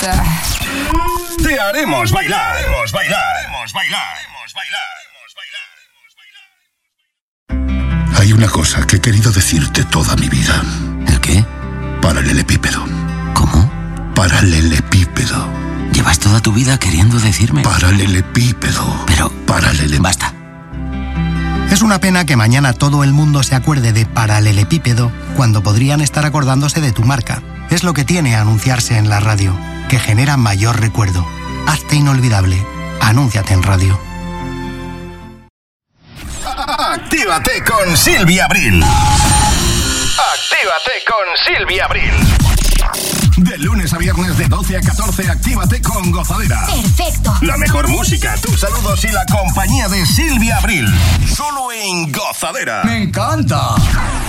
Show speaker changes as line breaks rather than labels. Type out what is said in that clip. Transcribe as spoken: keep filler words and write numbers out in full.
encanta.
Te haremos bailar. Te haremos bailar. Te haremos bailar.
Hay una cosa que he querido decirte toda mi vida.
¿El qué?
Paralelepípedo.
¿Cómo?
Paralelepípedo.
Llevas toda tu vida queriendo decirme.
Paralelepípedo.
Pero...
Paralele...
Basta.
Es una pena que mañana todo el mundo se acuerde de paralelepípedo cuando podrían estar acordándose de tu marca. Es lo que tiene anunciarse en la radio, que genera mayor recuerdo. Hazte inolvidable. Anúnciate en radio.
Actívate con Silvia Abril. Actívate con Silvia Abril. De lunes a viernes de doce a catorce, actívate con Gozadera.
Perfecto.
La mejor música, tus saludos y la compañía de Silvia Abril. Solo en Gozadera.
¡Me encanta!